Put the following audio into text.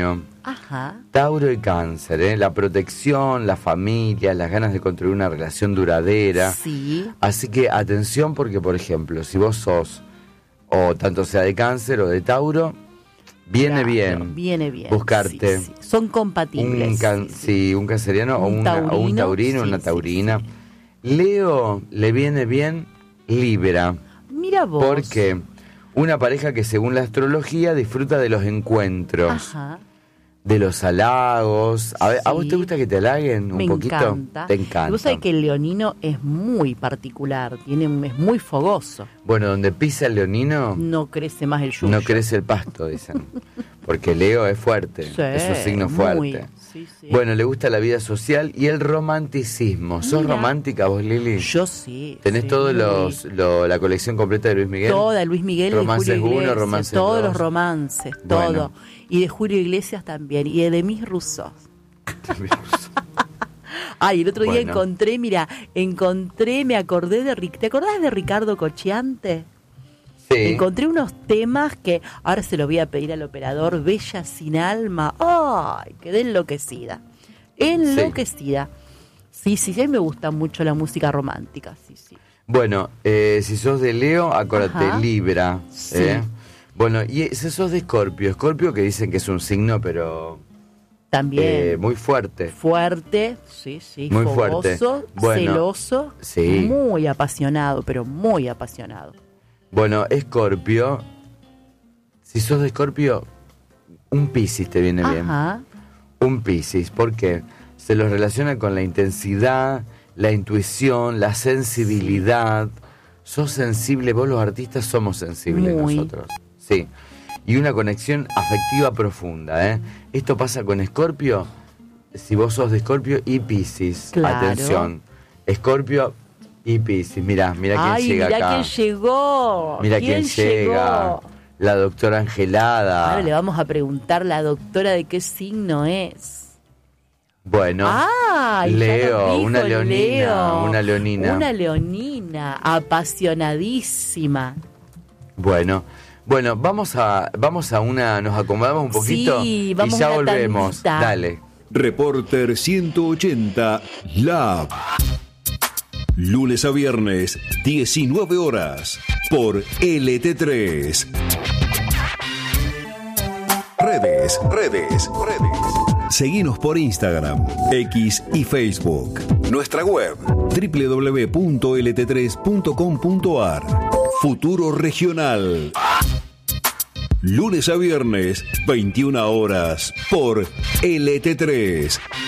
año. Ajá. Tauro y Cáncer, la protección, la familia, las ganas de construir una relación duradera. Sí. Así que atención porque, por ejemplo, si vos sos, o tanto sea de Cáncer o de Tauro, viene bien. Viene bien. Buscarte. Sí. Son compatibles. Un canceriano o un taurino, una taurina. Leo le viene bien Libra. Mira vos. Porque una pareja que según la astrología disfruta de los encuentros. Ajá. De los halagos. ¿A vos te gusta que te halaguen un poquito? Encanta. Te encanta. Vos sabés que el leonino es muy particular, es muy fogoso. Bueno, donde pisa el leonino... No crece más el yuyo. No crece el pasto, dicen. Porque Leo es fuerte, es un signo fuerte. Sí. Bueno, le gusta la vida social y el romanticismo. ¿Sos romántica vos, Lili? Yo sí. ¿Tenés todos la colección completa de Luis Miguel? Toda, Luis Miguel y Romances Julio Iglesias. Romances todos 2. los romances, Bueno. todo. Y de Julio Iglesias también. Y de Demis Rousseau. Ay, el otro día me acordé ¿te acordás de Ricardo Cocciante? Sí. Encontré unos temas que ahora se los voy a pedir al operador. Bella sin alma. ¡Ay! Quedé enloquecida. Enloquecida. Sí, a mí me gusta mucho la música romántica. Sí. Bueno, si sos de Leo, acordate, Ajá. Libra. Sí. Bueno, y si sos de Escorpio, que dicen que es un signo, pero... También. muy fuerte. Fuerte, sí. Muy fogoso, fuerte. Bueno, celoso, sí. muy apasionado, pero muy apasionado. Bueno, Escorpio, si sos de Escorpio, un Piscis te viene bien. Ajá. Un Piscis, porque se los relaciona con la intensidad, la intuición, la sensibilidad. Sos sensible, vos los artistas somos sensibles nosotros. Sí. Y una conexión afectiva profunda, Esto pasa con Escorpio, si vos sos de Escorpio y Piscis. Claro. Atención, Escorpio y Piscis. Mirá quién llega acá. Quién llegó. Mira quién llega. La doctora Angelada. Ahora le vamos a preguntar a la doctora de qué signo es. Bueno, Leo, una leonina. Una leonina, apasionadísima. Bueno, vamos a una, nos acomodamos un poquito y ya volvemos. Tandita. Dale. Reporter 180 Lab. Lunes a viernes, 19 horas, por LT3. Redes. Seguinos por Instagram, X y Facebook. Nuestra web, www.lt3.com.ar. Futuro Regional. Lunes a viernes, 21 horas, por LT3.